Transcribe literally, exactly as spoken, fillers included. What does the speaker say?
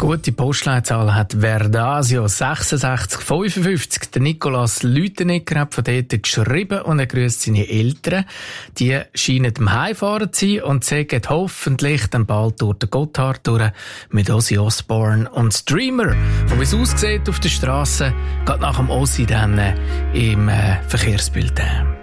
Gute Postleitzahl hat Verdasio sechsundsechzig fünfundfünfzig. Der Nikolaus Lütenegger hat von dort geschrieben und er grüßt seine Eltern. Die scheinen am Heimfahren zu sein und sagen hoffentlich dann bald durch den Gotthard durch mit Ozzy Osbourne und Streamer. Und wie es aussieht auf der Straße, geht nach dem Ozzy dann im äh, Verkehrsbild.